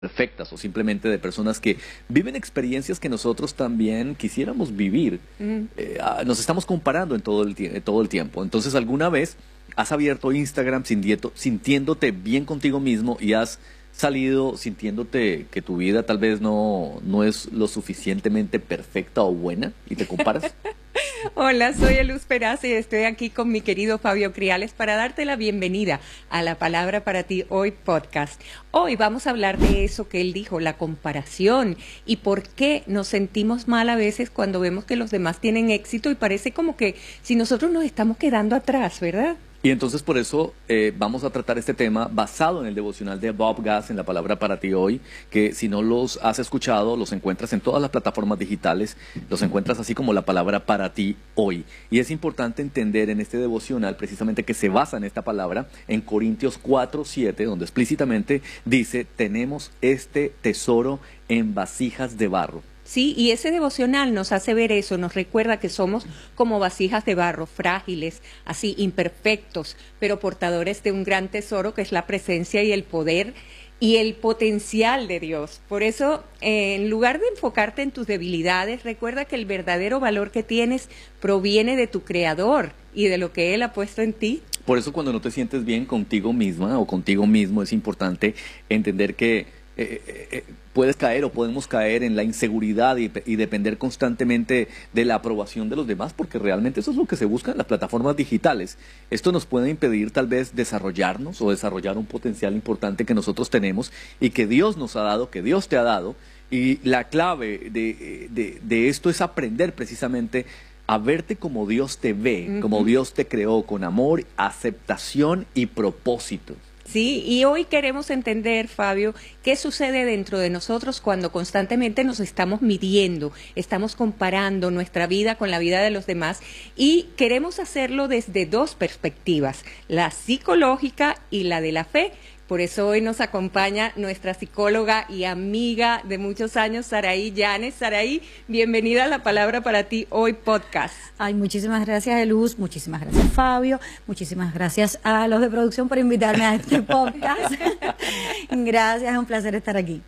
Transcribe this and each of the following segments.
perfectas o simplemente de personas que viven experiencias que nosotros también quisiéramos vivir. Nos estamos comparando en todo el tiempo. Entonces, ¿alguna vez has abierto Instagram sintiéndote bien contigo mismo y has salido sintiéndote que tu vida tal vez no es lo suficientemente perfecta o buena y te comparas? Hola, soy Luz Peraza y estoy aquí con mi querido Fabio Criales para darte la bienvenida a La Palabra para Ti Hoy podcast. Hoy vamos a hablar de eso que él dijo, la comparación y por qué nos sentimos mal a veces cuando vemos que los demás tienen éxito y parece como que si nosotros nos estamos quedando atrás, ¿verdad? Y entonces por eso vamos a tratar este tema basado en el devocional de Bob Gass en La Palabra para Ti Hoy, que si no los has escuchado, los encuentras en todas las plataformas digitales, los encuentras así como La Palabra para Ti Hoy. Y es importante entender en este devocional precisamente que se basa en esta palabra en Corintios 4:7, donde explícitamente dice, tenemos este tesoro en vasijas de barro. Sí, y ese devocional nos hace ver eso, nos recuerda que somos como vasijas de barro, frágiles, así, imperfectos, pero portadores de un gran tesoro que es la presencia y el poder y el potencial de Dios. Por eso, en lugar de enfocarte en tus debilidades, recuerda que el verdadero valor que tienes proviene de tu Creador y de lo que Él ha puesto en ti. Por eso cuando no te sientes bien contigo misma o contigo mismo, es importante entender que puedes caer o podemos caer en la inseguridad y depender constantemente de la aprobación de los demás, porque realmente eso es lo que se busca en las plataformas digitales. Esto nos puede impedir tal vez desarrollarnos o desarrollar un potencial importante que nosotros tenemos y que Dios nos ha dado, que Dios te ha dado. Y la clave de esto es aprender precisamente a verte como Dios te ve, como Dios te creó, con amor, aceptación y propósito. Sí, y hoy queremos entender, Fabio, qué sucede dentro de nosotros cuando constantemente nos estamos midiendo, estamos comparando nuestra vida con la vida de los demás y queremos hacerlo desde dos perspectivas, la psicológica y la de la fe. Por eso hoy nos acompaña nuestra psicóloga y amiga de muchos años, Saraí Llanes. Saraí, bienvenida a La Palabra para Ti Hoy podcast. Ay, muchísimas gracias, Luz, muchísimas gracias, Fabio, muchísimas gracias a los de producción por invitarme a este podcast. Gracias, es un placer estar aquí.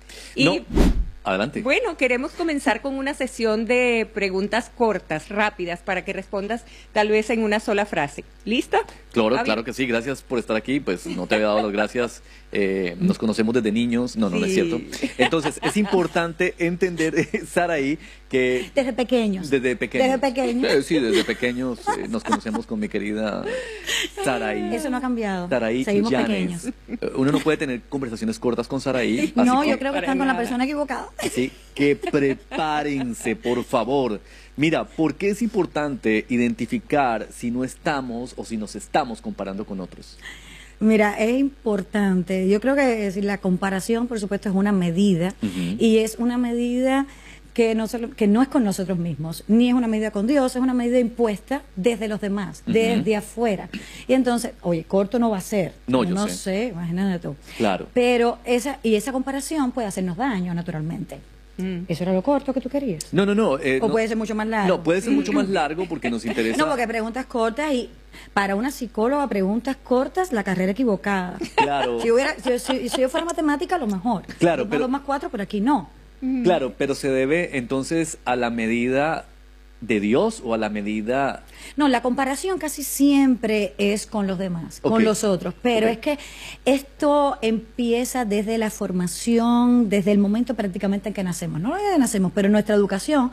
Adelante. Bueno, queremos comenzar con una sesión de preguntas cortas, rápidas, para que respondas tal vez en una sola frase. ¿Lista? Claro que sí. Gracias por estar aquí. Pues no te había dado las gracias. Nos conocemos desde niños. No es cierto. Entonces, es importante entender, Saraí, que... Desde pequeños. Desde pequeños. Sí, desde pequeños nos conocemos con mi querida Saraí. Eso no ha cambiado. Saraí Seguimos Llanes. pequeños. Uno no puede tener conversaciones cortas con Saraí. No, yo creo que están con la persona equivocada. Así que prepárense, por favor. Mira, ¿por qué es importante identificar si no estamos o si nos estamos comparando con otros? Mira, es importante. Yo creo que la comparación, por supuesto, es una medida y es una medida que no es con nosotros mismos, ni es una medida con Dios, es una medida impuesta desde los demás, desde afuera. Y entonces, oye, corto no va a ser. No, yo no sé. sé, imagínate tú. Claro. Pero esa comparación puede hacernos daño, naturalmente. ¿Eso era lo corto que tú querías? No. ¿O puede ser mucho más largo? No, puede ser mucho más largo porque nos interesa. No, porque preguntas cortas y para una psicóloga preguntas cortas, la carrera equivocada. Claro. Si yo fuera matemática, a lo mejor. Claro, pero... 2 más 4, pero aquí no. Claro, pero se debe entonces a la medida de Dios o a la medida... No, la comparación casi siempre es con los demás, con los otros, pero es que esto empieza desde la formación, desde el momento prácticamente en que nacemos. No desde que nacemos, pero nuestra educación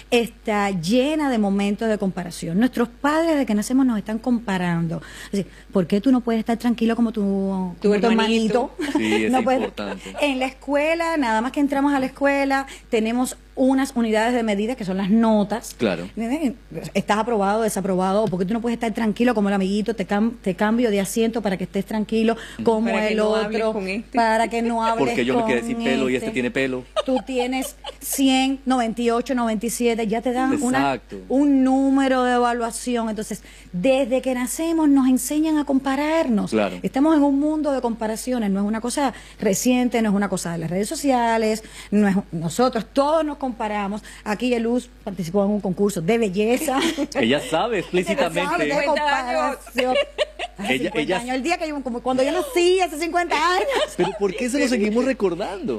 está llena de momentos de comparación. Nuestros padres desde que nacemos nos están comparando. Así, ¿por qué tú no puedes estar tranquilo como tu hermanito? Sí, es no importante. En la escuela, nada más que entramos a la escuela, tenemos unas unidades de medida que son las notas. Claro. Estás aprobado, desaprobado, o porque tú no puedes estar tranquilo como el amiguito, te cambio de asiento para que estés tranquilo, como para el no otro, para que no hables porque yo me quedé sin pelo y este este tiene pelo. Tú tienes 100, 98, 97, ya te dan Exacto. un número de evaluación. Entonces, desde que nacemos nos enseñan a compararnos. Claro. Estamos en un mundo de comparaciones, no es una cosa reciente, no es una cosa de las redes sociales, no es nosotros, todos nos comparamos, aquí Luz participó en un concurso de belleza. Ella sabe explícitamente. De comparación. Hace 50 años, el día que yo, como cuando yo nací, hace 50 años. Pero ¿por qué se lo seguimos recordando?